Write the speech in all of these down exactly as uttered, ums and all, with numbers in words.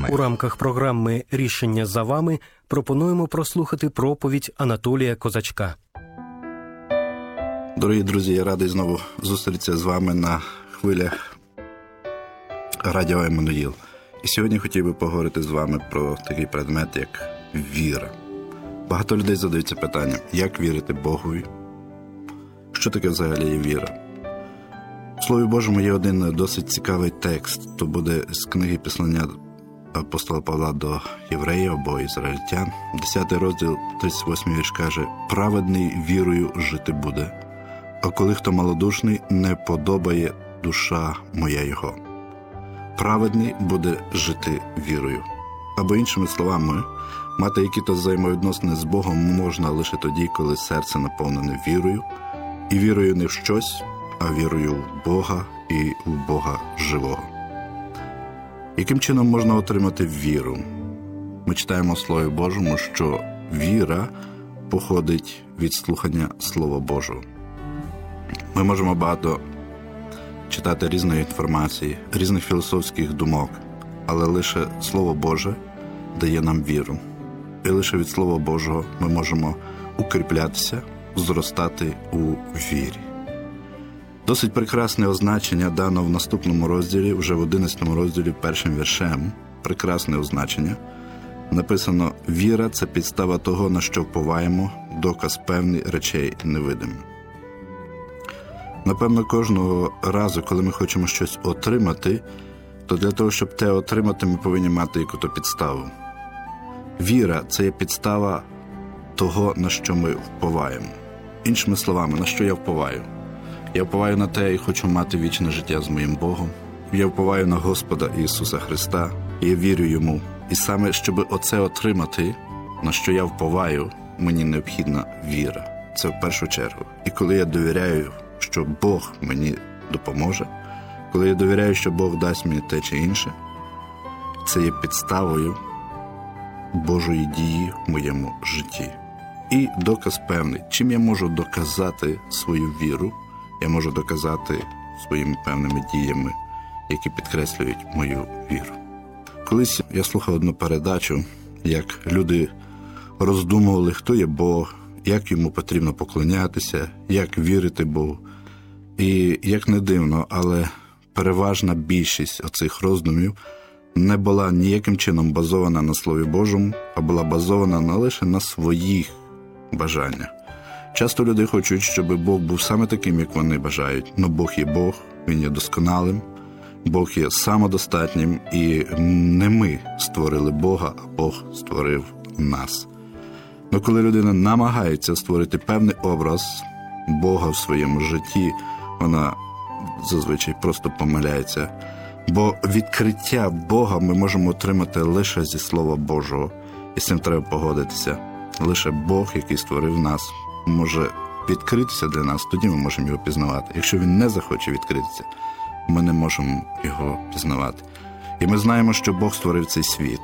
програми. У рамках програми «Рішення за вами» пропонуємо прослухати проповідь Анатолія Козачка. Дорогі друзі, я радий знову зустрітися з вами на хвилях Радіо Еммануїл. І сьогодні хотів би поговорити з вами про такий предмет, як віра. Багато людей задаються питанням, як вірити Богові? Що таке взагалі є віра? В Слові Божому є один досить цікавий текст. То буде з книги Післання апостола Павла до євреїв або ізраїльтян. десятий розділ, тридцять восьмий вірш каже: «Праведний вірою жити буде, а коли хто малодушний, не подобає душа моя його». Праведний буде жити вірою. Або іншими словами, мати які-то взаємовідносини з Богом можна лише тоді, коли серце наповнене вірою, і вірою не в щось, а вірою в Бога і в Бога живого. Яким чином можна отримати віру? Ми читаємо в Слові Божому, що віра походить від слухання Слова Божого. Ми можемо багато читати різної інформації, різних філософських думок, але лише Слово Боже дає нам віру. І лише від Слова Божого ми можемо укріплятися, зростати у вірі. Досить прекрасне означення дано в наступному розділі, вже в одинадцятому розділі, першим віршем. Прекрасне означення. Написано: «Віра – це підстава того, на що вповаємо, доказ певний речей невидимих». Напевно, кожного разу, коли ми хочемо щось отримати, то для того, щоб те отримати, ми повинні мати яку-то підставу. Віра – це є підстава того, на що ми вповаємо. Іншими словами, на що я вповаю? Я вповаю на те і хочу мати вічне життя з моїм Богом. Я вповаю на Господа Ісуса Христа, і я вірю Йому. І саме, щоб оце отримати, на що я вповаю, мені необхідна віра. Це в першу чергу. І коли я довіряю, що Бог мені допоможе, коли я довіряю, що Бог дасть мені те чи інше, це є підставою Божої дії в моєму житті. І доказ певний. Чим я можу доказати свою віру? Я можу доказати своїми певними діями, які підкреслюють мою віру. Колись я слухав одну передачу, як люди роздумували, хто є Бог, як йому потрібно поклонятися, як вірити Богу. І як не дивно, але переважна більшість оцих роздумів не була ніяким чином базована на Слові Божому, а була базована не лише на своїх бажаннях. Часто люди хочуть, щоб Бог був саме таким, як вони бажають. Но Бог є Бог, Він є досконалим, Бог є самодостатнім, і не ми створили Бога, а Бог створив нас. Но коли людина намагається створити певний образ Бога в своєму житті, вона зазвичай просто помиляється. Бо відкриття Бога ми можемо отримати лише зі Слова Божого. І з цим треба погодитися. Лише Бог, який створив нас, може відкритися для нас, тоді ми можемо його пізнавати. Якщо він не захоче відкритися, ми не можемо його пізнавати. І ми знаємо, що Бог створив цей світ.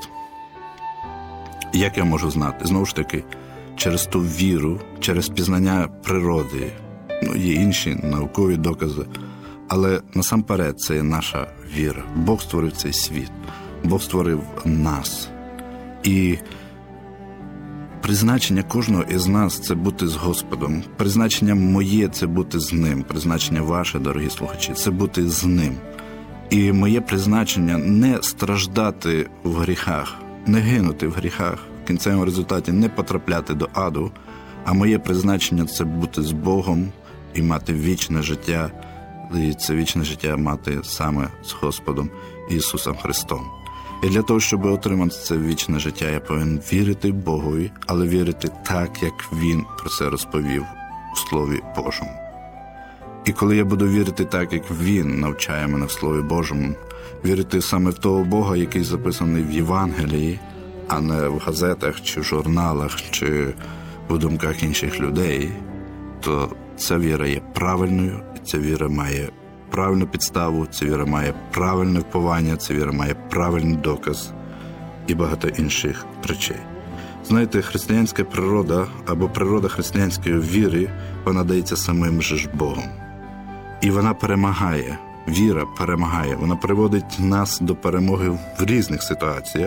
Як я можу знати? Знову ж таки, через ту віру, через пізнання природи. Ну, є інші наукові докази. Але насамперед це є наша віра. Бог створив цей світ. Бог створив нас. І призначення кожного із нас – це бути з Господом. Призначення моє – це бути з Ним. Призначення ваше, дорогі слухачі, це бути з Ним. І моє призначення – не страждати в гріхах, не гинути в гріхах, в кінцевому результаті не потрапляти до аду, а моє призначення – це бути з Богом і мати вічне життя, і це вічне життя мати саме з Господом Ісусом Христом. І для того, щоб отримати це вічне життя, я повинен вірити Богові, але вірити так, як Він про це розповів у Слові Божому. І коли я буду вірити так, як Він навчає мене в Слові Божому, вірити саме в того Бога, який записаний в Євангелії, а не в газетах, чи в журналах, чи в думках інших людей, то ця віра є правильною, і ця віра має правильну підставу, ця віра має правильне вповання, ця віра має правильний доказ і багато інших речей. Знаєте, християнська природа або природа християнської віри, вона дається самим же ж Богом. І вона перемагає, віра перемагає, вона приводить нас до перемоги в різних ситуаціях.